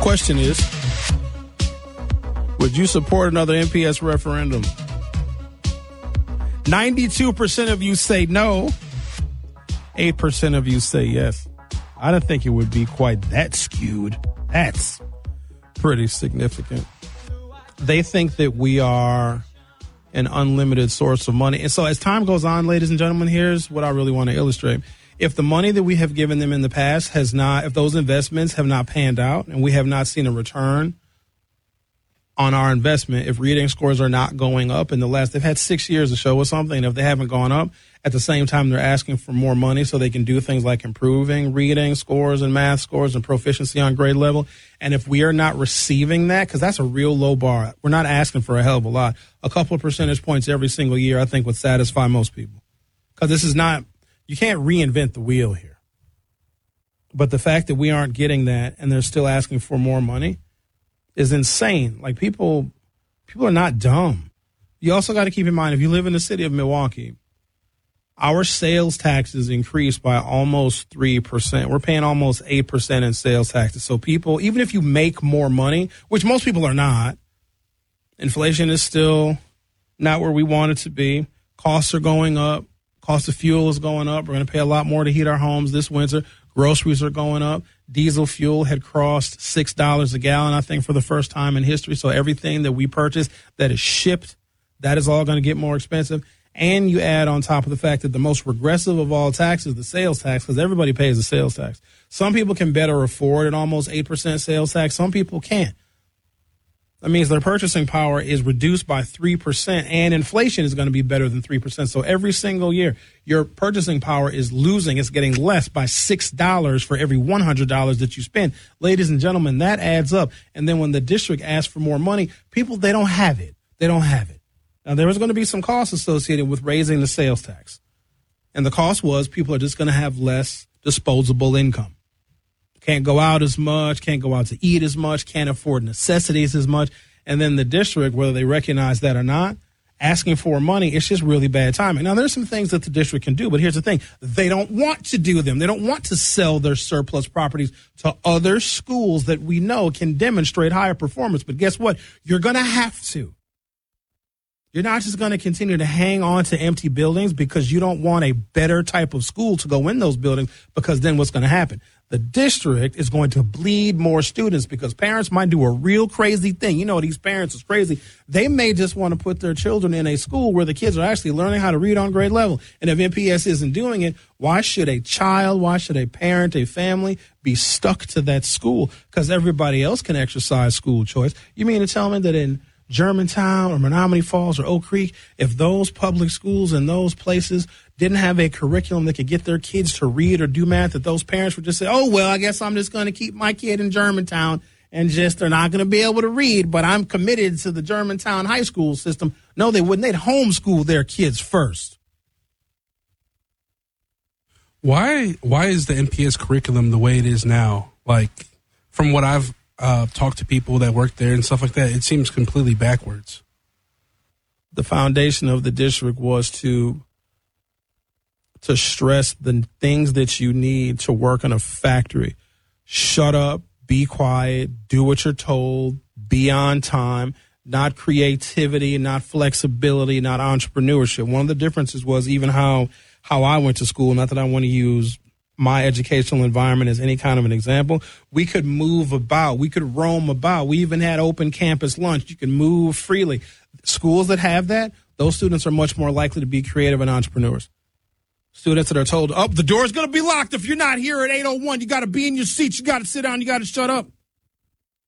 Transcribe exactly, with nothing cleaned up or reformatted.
question is, would you support another N P S referendum? ninety-two percent of you say no. eight percent of you say yes. I don't think it would be quite that skewed. That's pretty significant. They think that we are an unlimited source of money. And so as time goes on, ladies and gentlemen, here's what I really want to illustrate. If the money that we have given them in the past has not, if those investments have not panned out and we have not seen a return on our investment, if reading scores are not going up in the last, they've had six years to show us something. If they haven't gone up, at the same time, they're asking for more money so they can do things like improving reading scores and math scores and proficiency on grade level. And if we are not receiving that, because that's a real low bar, we're not asking for a hell of a lot. A couple of percentage points every single year, I think, would satisfy most people. Because this is not, you can't reinvent the wheel here. But the fact that we aren't getting that and they're still asking for more money is insane. Like, people, people are not dumb. You also got to keep in mind, if you live in the city of Milwaukee, our sales taxes increased by almost three percent. We're paying almost eight percent in sales taxes. So people, even if you make more money, which most people are not, inflation is still not where we want it to be. Costs are going up. Cost of fuel is going up. We're going to pay a lot more to heat our homes this winter. Groceries are going up. Diesel fuel had crossed six dollars a gallon, I think, for the first time in history. So everything that we purchase that is shipped, that is all going to get more expensive. And you add on top of the fact that the most regressive of all taxes, the sales tax, because everybody pays the sales tax. Some people can better afford an almost eight percent sales tax. Some people can't. That means their purchasing power is reduced by three percent, and inflation is going to be better than three percent. So every single year, your purchasing power is losing. It's getting less by six dollars for every one hundred dollars that you spend. Ladies and gentlemen, that adds up. And then when the district asks for more money, people, they don't have it. They don't have it. Now, there was going to be some costs associated with raising the sales tax. And the cost was people are just going to have less disposable income. Can't go out as much, can't go out to eat as much, can't afford necessities as much. And then the district, whether they recognize that or not, asking for money, it's just really bad timing. Now, there's some things that the district can do, but here's the thing. They don't want to do them. They don't want to sell their surplus properties to other schools that we know can demonstrate higher performance. But guess what? You're going to have to. You're not just going to continue to hang on to empty buildings because you don't want a better type of school to go in those buildings, because then what's going to happen? The district is going to bleed more students because parents might do a real crazy thing. You know, these parents is crazy. They may just want to put their children in a school where the kids are actually learning how to read on grade level. And if N P S isn't doing it, why should a child, why should a parent, a family be stuck to that school? Because everybody else can exercise school choice. You mean to tell me that in Germantown or Menominee Falls or Oak Creek, if those public schools in those places didn't have a curriculum that could get their kids to read or do math, that those parents would just say, oh, well, I guess I'm just going to keep my kid in Germantown and just, they're not going to be able to read, but I'm committed to the Germantown high school system. No, they wouldn't. They'd homeschool their kids first. Why, why is the N P S curriculum the way it is now? Like, from what I've Uh, talk to people that work there and stuff like that, it seems completely backwards. The foundation of the district was to to stress the things that you need to work in a factory. Shut up, be quiet, do what you're told, be on time, not creativity, not flexibility, not entrepreneurship. One of the differences was even how, how I went to school, not that I want to use my educational environment as any kind of an example. We could move about. We could roam about. We even had open campus lunch. You can move freely. Schools that have that, those students are much more likely to be creative and entrepreneurs. Students that are told, oh, the door's going to be locked if you're not here at eight oh one. You got to be in your seat. You got to sit down. You got to shut up.